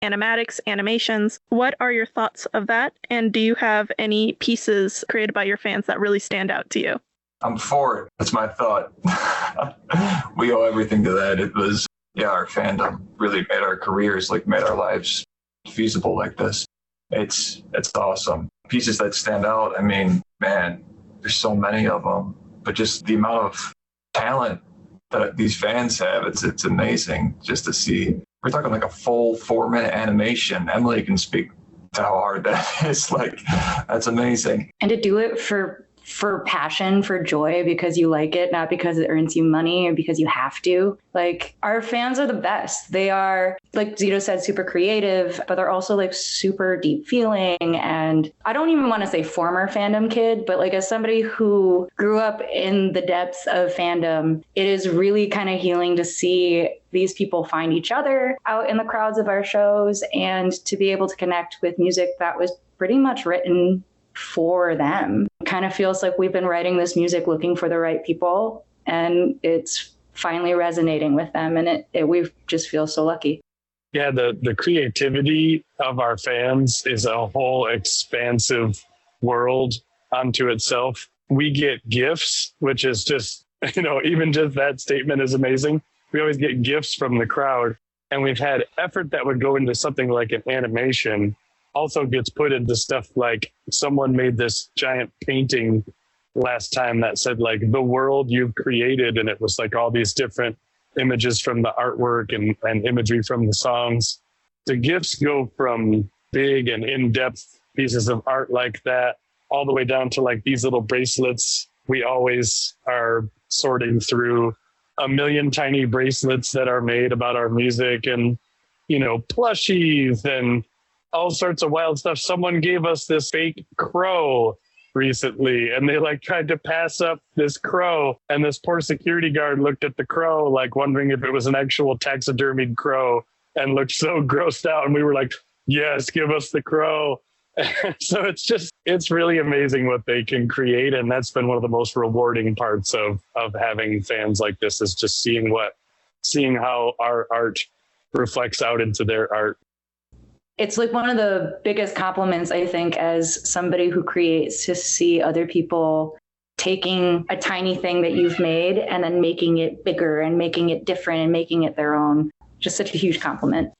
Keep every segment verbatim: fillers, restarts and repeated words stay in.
animatics, animations. What are your thoughts of that? And do you have any pieces created by your fans that really stand out to you? I'm for it. That's my thought. We owe everything to that. It was, yeah, our fandom really made our careers, like made our lives feasible like this. It's, it's awesome. Pieces that stand out, I mean, man, there's so many of them, but just the amount of talent that these fans have, it's it's amazing just to see. We're talking like a full four minute animation. Emily can speak to how hard that is. Like, that's amazing. And to do it for for passion, for joy, because you like it, not because it earns you money or because you have to. Like, our fans are the best. They are, like Zito said, super creative, but they're also like super deep feeling. And I don't even want to say former fandom kid, but like as somebody who grew up in the depths of fandom, it is really kind of healing to see these people find each other out in the crowds of our shows and to be able to connect with music that was pretty much written for them. It kind of feels like we've been writing this music looking for the right people, and it's finally resonating with them, and it, it we just feel so lucky. Yeah, the the creativity of our fans is a whole expansive world unto itself. We get gifts, which is just, you know, even just that statement is amazing. We always get gifts from the crowd, and we've had effort that would go into something like an animation also gets put into stuff like someone made this giant painting last time that said like the world you've created. And it was like all these different images from the artwork and, and imagery from the songs. The gifts go from big and in-depth pieces of art like that all the way down to like these little bracelets. We always are sorting through a million tiny bracelets that are made about our music and, you know, plushies and all sorts of wild stuff. Someone gave us this fake crow recently, and they like tried to pass up this crow, and this poor security guard looked at the crow like wondering if it was an actual taxidermied crow and looked so grossed out, and we were like, yes, give us the crow. So it's just, it's really amazing what they can create, and that's been one of the most rewarding parts of of having fans like this, is just seeing what seeing how our art reflects out into their art. It's like one of the biggest compliments, I think, as somebody who creates, to see other people taking a tiny thing that you've made and then making it bigger and making it different and making it their own. Just such a huge compliment.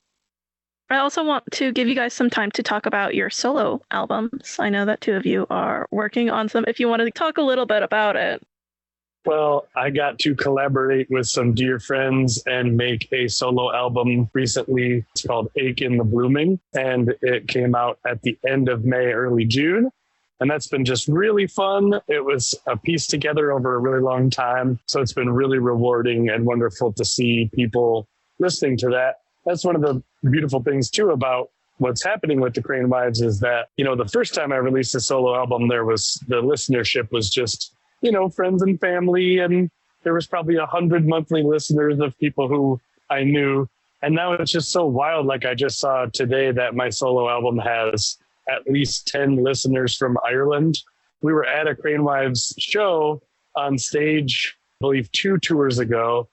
I also want to give you guys some time to talk about your solo albums. I know that two of you are working on some. If you want to talk a little bit about it. Well, I got to collaborate with some dear friends and make a solo album recently. It's called Ache in the Blooming, and it came out at the end of May, early June. And that's been just really fun. It was a piece together over a really long time. So it's been really rewarding and wonderful to see people listening to that. That's one of the beautiful things, too, about what's happening with the Crane Wives is that, you know, the first time I released a solo album, there was the listenership was just, you know, friends and family. And there was probably a hundred monthly listeners of people who I knew. And now it's just so wild. Like I just saw today that my solo album has at least ten listeners from Ireland. We were at a Crane Wives show on stage, I believe two tours ago.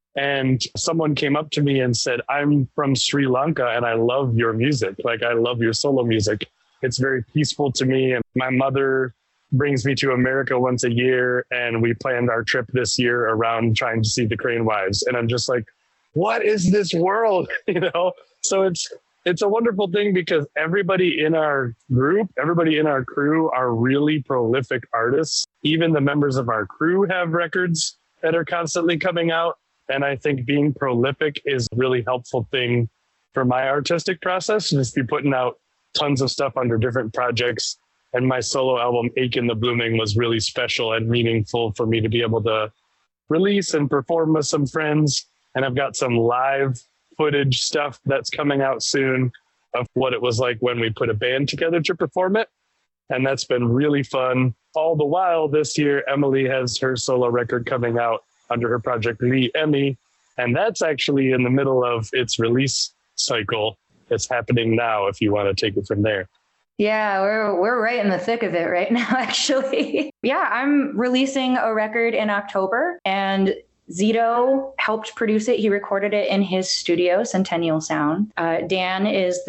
And someone came up to me and said, I'm from Sri Lanka and I love your music. Like, I love your solo music. It's very peaceful to me. And my mother brings me to America once a year, and we planned our trip this year around trying to see the Crane Wives. And I'm just like, what is this world? You know? So it's it's a wonderful thing because everybody in our group, everybody in our crew are really prolific artists. Even the members of our crew have records that are constantly coming out. And I think being prolific is a really helpful thing for my artistic process, just be putting out tons of stuff under different projects. And my solo album, Ache in the Blooming, was really special and meaningful for me to be able to release and perform with some friends. And I've got some live footage stuff that's coming out soon of what it was like when we put a band together to perform it. And that's been really fun. All the while this year, Emily has her solo record coming out under her project Lee Emmy. And that's actually in the middle of its release cycle. It's happening now if you want to take it from there. Yeah, we're we're right in the thick of it right now, actually. Yeah, I'm releasing a record in October, and Zito helped produce it. He recorded it in his studio, Centennial Sound. Uh, Dan is